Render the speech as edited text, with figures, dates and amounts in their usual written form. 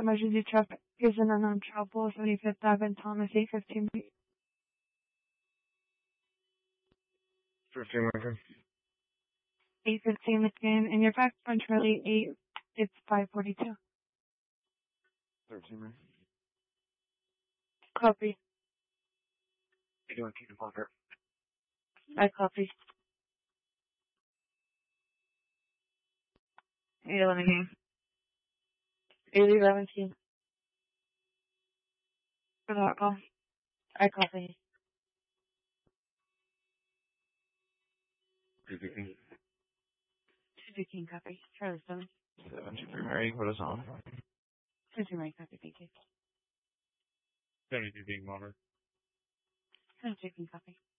emergency traffic is an unknown trouble, 75th Avenue, Thomas, 8:15. 15 Lincoln. 8:15 Lincoln, and you're back punctually 8. It's 5:42. 13 minutes. Copy. You're doing Kingdom Parker. I copy. 8:11 a.m. 8:11. For that call. I copy. 215. 215 copy. Charlie Stone. 723 Mary, what is on? 22 Mary copy, thank you. 72 being Monter. 22 copy.